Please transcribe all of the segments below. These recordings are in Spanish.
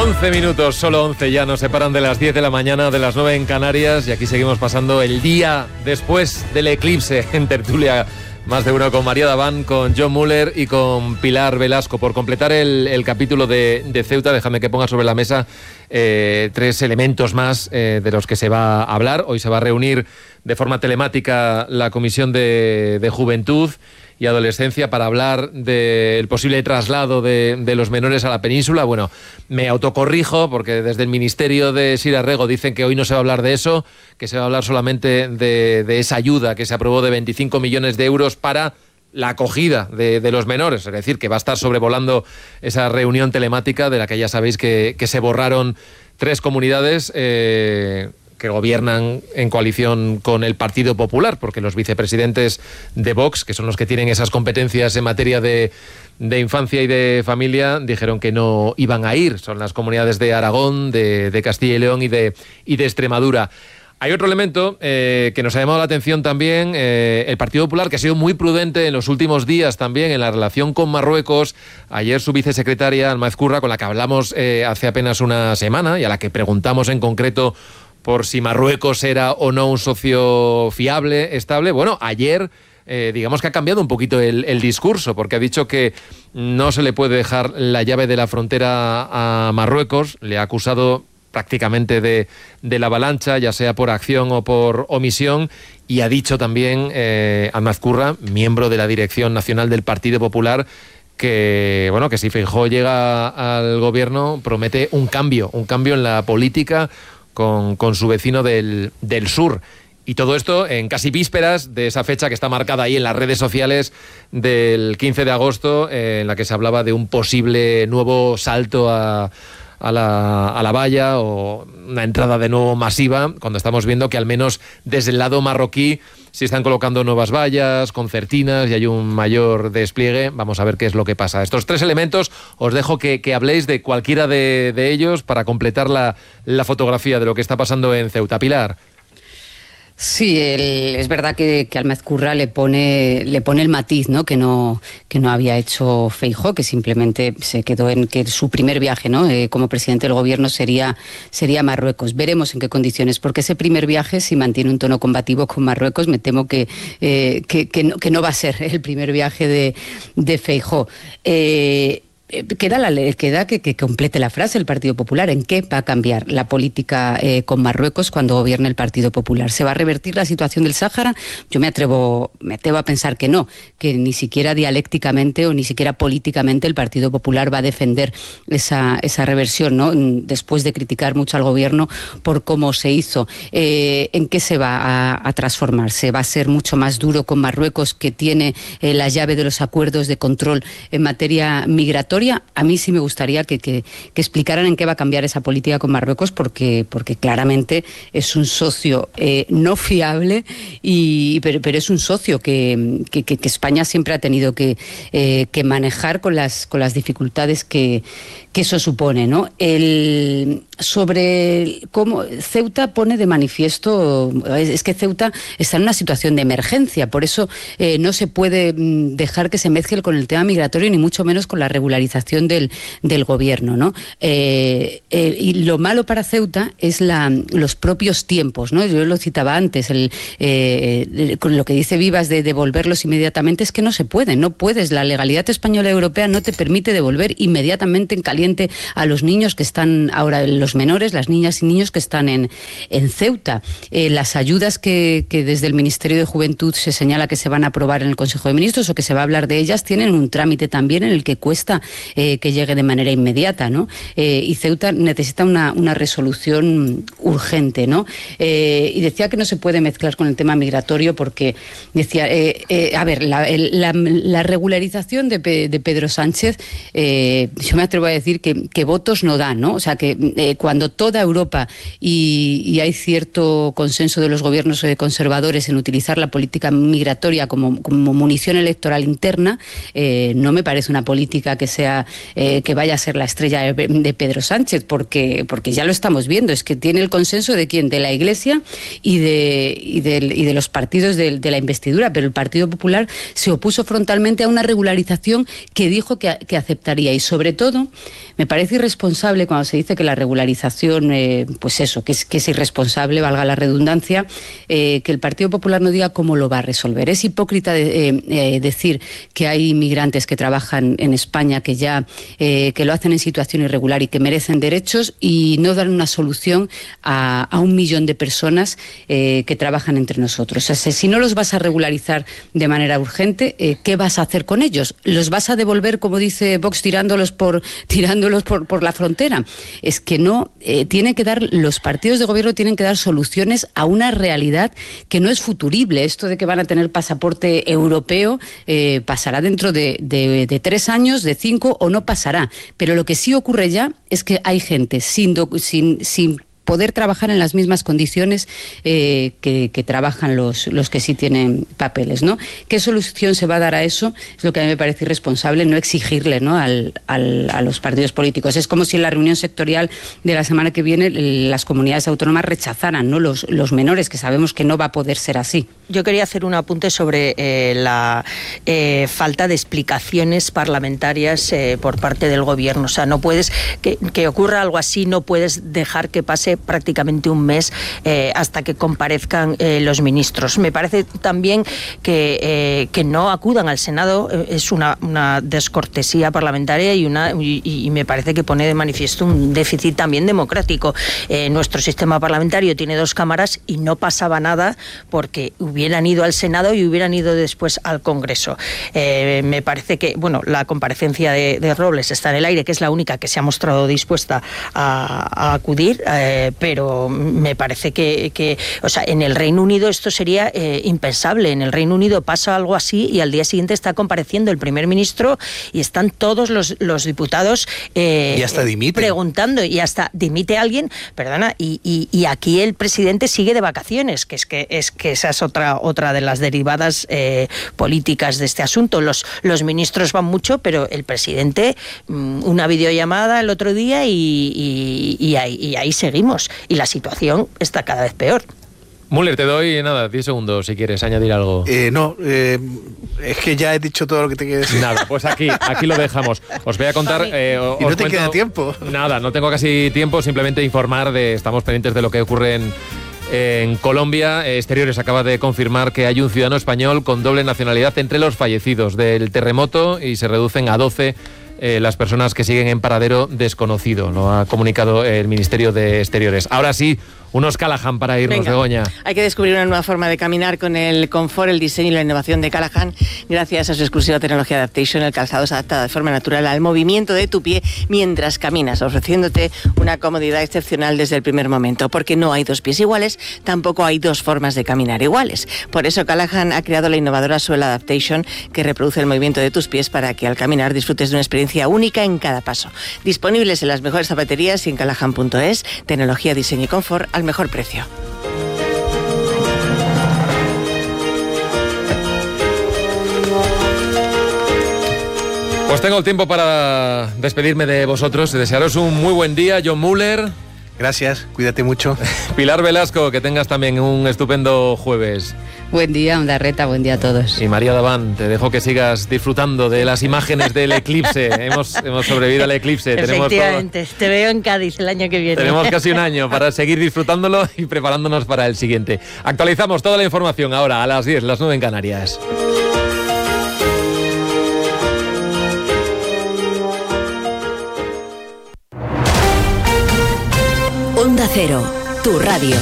11 minutos, solo 11 ya nos separan de las 10 de la mañana, de las 9 en Canarias, y aquí seguimos pasando el día después del eclipse en tertulia. Más de uno con María Daván, con John Muller y con Pilar Velasco. Por completar el capítulo de Ceuta, déjame que ponga sobre la mesa tres elementos más de los que se va a hablar. Hoy se va a reunir de forma telemática la Comisión de Juventud y Adolescencia para hablar del posible traslado de los menores a la península. Bueno, me autocorrijo porque desde el Ministerio de Sira Rego dicen que hoy no se va a hablar de eso, que se va a hablar solamente de esa ayuda que se aprobó de 25 millones de euros para la acogida de los menores. Es decir, que va a estar sobrevolando esa reunión telemática de la que ya sabéis que se borraron 3 comunidades que gobiernan en coalición con el Partido Popular, porque los vicepresidentes de Vox, que son los que tienen esas competencias en materia de infancia y de familia, dijeron que no iban a ir. Son las comunidades de Aragón, de Castilla y León y de Extremadura. Hay otro elemento que nos ha llamado la atención también, el Partido Popular, que ha sido muy prudente en los últimos días también en la relación con Marruecos. Ayer su vicesecretaria, Alma Ezcurra, con la que hablamos hace apenas una semana y a la que preguntamos en concreto por si Marruecos era o no un socio fiable, estable. Bueno, ayer digamos que ha cambiado un poquito el discurso, porque ha dicho que no se le puede dejar la llave de la frontera a Marruecos. Le ha acusado prácticamente de la avalancha, ya sea por acción o por omisión, y ha dicho también Alma Ezcurra, miembro de la Dirección Nacional del Partido Popular, que bueno, que si Feijóo llega al gobierno promete un cambio en la política con su vecino del sur. Y todo esto en casi vísperas de esa fecha que está marcada ahí en las redes sociales del 15 de agosto, en la que se hablaba de un posible nuevo salto a la valla o una entrada de nuevo masiva, cuando estamos viendo que al menos desde el lado marroquí se están colocando nuevas vallas, concertinas y hay un mayor despliegue. Vamos a ver qué es lo que pasa. Estos 3 elementos os dejo que habléis de cualquiera de ellos para completar la fotografía de lo que está pasando en Ceuta. Pilar. Sí, es verdad que Alma Ezcurra le pone el matiz, ¿no? Que no había hecho Feijóo, que simplemente se quedó en que su primer viaje, ¿no? Como presidente del gobierno sería Marruecos. Veremos en qué condiciones, porque ese primer viaje, si mantiene un tono combativo con Marruecos, me temo que no va a ser el primer viaje de Feijóo. Queda que complete la frase el Partido Popular. ¿En qué va a cambiar la política con Marruecos cuando gobierne el Partido Popular? ¿Se va a revertir la situación del Sáhara? Yo me atrevo a pensar que no, que ni siquiera dialécticamente o ni siquiera políticamente el Partido Popular va a defender esa reversión, ¿no? Después de criticar mucho al gobierno por cómo se hizo. ¿En qué se va a transformarse? ¿Va a ser mucho más duro con Marruecos, que tiene la llave de los acuerdos de control en materia migratoria? A mí sí me gustaría que explicaran en qué va a cambiar esa política con Marruecos, porque claramente es un socio no fiable, pero es un socio que España siempre ha tenido que manejar con las dificultades que eso supone, ¿no? Sobre cómo Ceuta pone de manifiesto, es que Ceuta está en una situación de emergencia, por eso no se puede dejar que se mezcle con el tema migratorio, ni mucho menos con la regularización del gobierno, ¿no? Y lo malo para Ceuta es los propios tiempos, ¿no? Yo lo citaba antes, con lo que dice Vivas de devolverlos inmediatamente, es que no se puede, no puedes, la legalidad española y europea no te permite devolver inmediatamente en caliente a los niños que están ahora, los menores, las niñas y niños que están en Ceuta. Las ayudas que desde el Ministerio de Juventud se señala que se van a aprobar en el Consejo de Ministros o que se va a hablar de ellas, tienen un trámite también en el que cuesta que llegue de manera inmediata, ¿no? Y Ceuta necesita una resolución urgente, ¿no? Y decía que no se puede mezclar con el tema migratorio porque decía, a ver, la regularización de Pedro Sánchez, yo me atrevo a decir que votos no da, ¿no? O sea, que cuando toda Europa y hay cierto consenso de los gobiernos conservadores en utilizar la política migratoria como munición electoral interna, no me parece una política que sea que vaya a ser la estrella de Pedro Sánchez, porque ya lo estamos viendo, es que tiene el consenso de quién, de la Iglesia y de los partidos de la investidura, pero el Partido Popular se opuso frontalmente a una regularización que dijo que aceptaría, y sobre todo me parece irresponsable cuando se dice que la regularización, pues eso, que es irresponsable, valga la redundancia, que el Partido Popular no diga cómo lo va a resolver. Es hipócrita decir que hay inmigrantes que trabajan en España que lo hacen en situación irregular y que merecen derechos, y no dan una solución a 1 millón de personas que trabajan entre nosotros. O sea, si no los vas a regularizar de manera urgente, ¿qué vas a hacer con ellos? ¿Los vas a devolver, como dice Vox, tirándolos por la frontera? Es que no, los partidos de gobierno tienen que dar soluciones a una realidad que no es futurible. Esto de que van a tener pasaporte europeo pasará dentro de 3 años, de 5, o no pasará. Pero lo que sí ocurre ya es que hay gente sin poder trabajar en las mismas condiciones que trabajan los que sí tienen papeles, ¿no? ¿Qué solución se va a dar a eso? Es lo que a mí me parece irresponsable, no exigirle, ¿no?, a los partidos políticos. Es como si en la reunión sectorial de la semana que viene las comunidades autónomas rechazaran, ¿no?, los menores, que sabemos que no va a poder ser así. Yo quería hacer un apunte sobre la falta de explicaciones parlamentarias por parte del gobierno. O sea, no puedes, que ocurra algo así, no puedes dejar que pase prácticamente un mes hasta que comparezcan los ministros. Me parece también que no acudan al Senado es una descortesía parlamentaria y me parece que pone de manifiesto un déficit también democrático. Nuestro sistema parlamentario tiene 2 cámaras y no pasaba nada porque hubieran ido al Senado y hubieran ido después al Congreso. Me parece que, bueno, la comparecencia de Robles está en el aire, que es la única que se ha mostrado dispuesta a acudir, pero me parece que o sea, en el Reino Unido esto sería impensable. En el Reino Unido pasa algo así y al día siguiente está compareciendo el primer ministro y están todos los diputados y hasta dimite, preguntando, y hasta dimite alguien, perdona, y aquí el presidente sigue de vacaciones, que esa es otra de las derivadas políticas de este asunto. Los ministros van mucho, pero el presidente, una videollamada el otro día y ahí seguimos. Y la situación está cada vez peor. Müller, te doy 10 segundos si quieres añadir algo. Es que ya he dicho todo lo que te quiero decir. Nada, pues aquí lo dejamos. Os voy a contar... y no te queda tiempo. Nada, no tengo casi tiempo, simplemente informar estamos pendientes de lo que ocurre en Colombia. Exteriores acaba de confirmar que hay un ciudadano español con doble nacionalidad entre los fallecidos del terremoto y se reducen a 12 las personas que siguen en paradero desconocido. Lo ha comunicado el Ministerio de Exteriores. Ahora sí, unos Callahan para irnos. Venga, Begoña. Hay que descubrir una nueva forma de caminar con el confort, el diseño y la innovación de Callahan. Gracias a su exclusiva tecnología Adaptation, el calzado se adapta de forma natural al movimiento de tu pie mientras caminas, ofreciéndote una comodidad excepcional desde el primer momento. Porque no hay 2 pies iguales, tampoco hay 2 formas de caminar iguales. Por eso Callahan ha creado la innovadora suela Adaptation, que reproduce el movimiento de tus pies para que al caminar disfrutes de una experiencia única en cada paso. Disponibles en las mejores zapaterías y en callahan.es. Tecnología, diseño y confort al mejor precio. Pues tengo el tiempo para despedirme de vosotros y desearos un muy buen día. John Müller. Gracias, cuídate mucho. Pilar Velasco, que tengas también un estupendo jueves. Buen día, Ondarreta, buen día a todos. Y María Daván, te dejo que sigas disfrutando de las imágenes del eclipse. Hemos sobrevivido al eclipse. Efectivamente, te veo en Cádiz el año que viene. Tenemos casi un año para seguir disfrutándolo y preparándonos para el siguiente. Actualizamos toda la información ahora a las 10, las 9 en Canarias. Onda Cero, tu radio.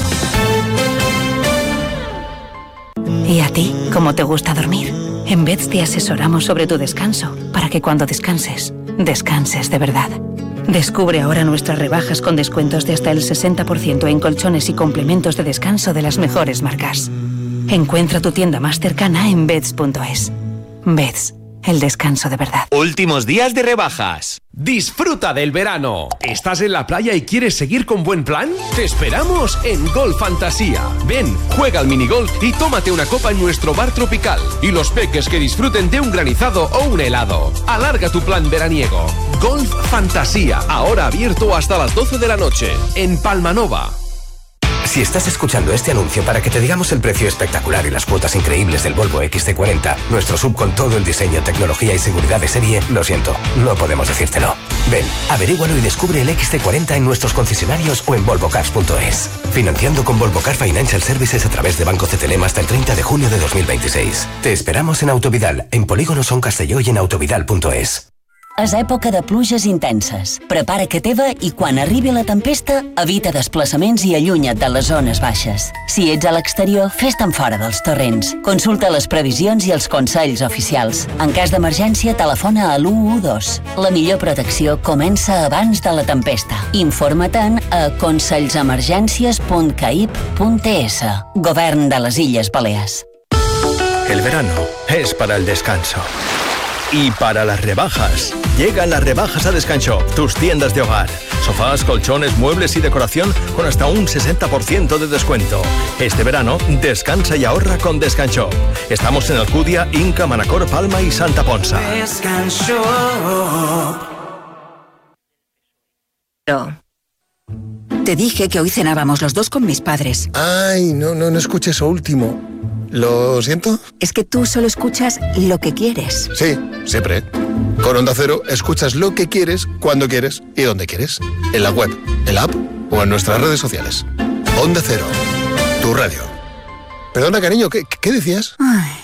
¿Y a ti, cómo te gusta dormir? En Beds te asesoramos sobre tu descanso, para que cuando descanses, descanses de verdad. Descubre ahora nuestras rebajas con descuentos de hasta el 60% en colchones y complementos de descanso de las mejores marcas. Encuentra tu tienda más cercana en Beds.es. Beds, el descanso de verdad. Últimos días de rebajas. Disfruta del verano. ¿Estás en la playa y quieres seguir con buen plan? Te esperamos en Golf Fantasía. Ven, juega al minigolf y tómate una copa en nuestro bar tropical. Y los peques que disfruten de un granizado o un helado. Alarga tu plan veraniego. Golf Fantasía, ahora abierto hasta las 12 de la noche, en Palmanova. Si estás escuchando este anuncio para que te digamos el precio espectacular y las cuotas increíbles del Volvo XC40, nuestro SUV con todo el diseño, tecnología y seguridad de serie, lo siento, no podemos decírtelo. Ven, averígualo y descubre el XC40 en nuestros concesionarios o en volvocars.es. Financiando con Volvo Car Financial Services a través de Banco CTLM hasta el 30 de junio de 2026. Te esperamos en Autovidal, en Polígono Son Castelló i en autovidal.es. És època de pluges intenses. Prepara que teva i quan arribi la tempesta, evita desplaçaments i allunya't de les zones baixes. Si ets a l'exterior, fes-te'n fora dels torrents. Consulta les previsions i els consells oficials. En cas d'emergència, telefona a l'112. La millor protecció comença abans de la tempesta. Informa-te'n a consells-emergències.caip.es. Govern de les Illes Balears. El verano es para el descanso. Y para las rebajas. Llegan las rebajas a Descanshop, tus tiendas de hogar. Sofás, colchones, muebles y decoración con hasta un 60% de descuento. Este verano, descansa y ahorra con Descanshop. Estamos en Alcudia, Inca, Manacor, Palma y Santa Ponsa. Descanshop. Te dije que hoy cenábamos los dos con mis padres. Ay, no escuché eso último. ¿Lo siento? Es que tú solo escuchas lo que quieres. Sí, siempre. Con Onda Cero escuchas lo que quieres, cuando quieres y donde quieres. En la web, en la app o en nuestras redes sociales. Onda Cero, tu radio. Perdona, cariño, ¿qué decías? Ay.